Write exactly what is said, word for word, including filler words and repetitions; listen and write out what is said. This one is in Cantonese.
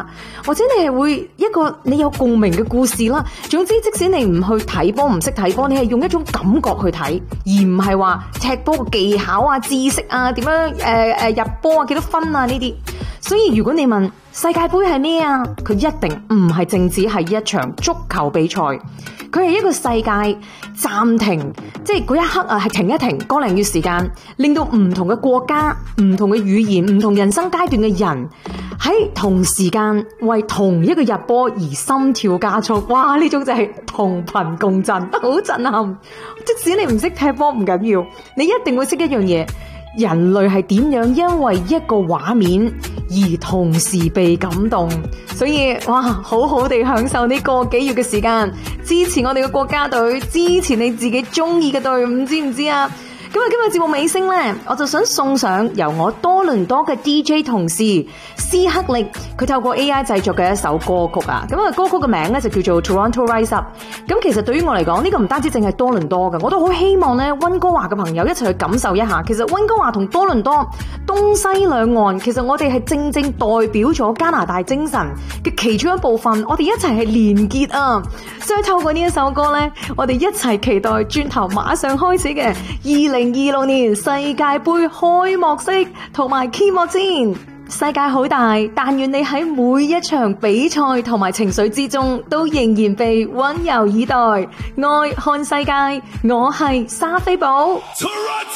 下，或者你係會一個你有共鳴嘅故事啦。總之，即使你唔去睇波，唔識睇波，你係用一種感覺去睇，而唔係話踢波嘅技巧啊、知識啊、點樣誒誒入波啊、幾多分啊呢啲。所以如果你問世界盃係咩啊，佢一定唔係淨止係一場足球比賽，佢係一個世界暫停，即係嗰一刻啊，係停一停個零月時間，令到唔同嘅國家、唔同嘅語言、唔同人生階段嘅人喺同時間為同一個入波而心跳加速。哇！呢種就係同頻共振，好震撼。即使你唔識踢波唔緊要，你一定會識一樣嘢。人類係點樣因為一個畫面而同時被感動，所以哇，好好地享受呢個幾月嘅時間，支持我哋嘅國家隊，支持你自己中意嘅隊伍，知唔知啊？咁啊，今日節目尾聲呢，我就想送上由我多倫多嘅 D J 同事斯克力，佢透過 A I 製作嘅一首歌曲啊。咁啊，歌曲嘅名咧就叫做 Toronto Rise Up。咁其實對於我嚟講，呢個唔單止淨係多倫多嘅，我都好希望咧溫哥華嘅朋友一齊去感受一下。其實溫哥華同多倫多東西兩岸，其實我哋係正正代表咗加拿大精神嘅其中一部分，我哋一齊係連結啊！所以透過呢一首歌咧，我哋一齊期待轉頭馬上開始嘅二零二六年世界盃開幕式同埋揭幕戰。世界好大，但願你喺每一場比賽同埋情緒之中，都仍然被溫柔以待。愛看世界，我係莎菲寶。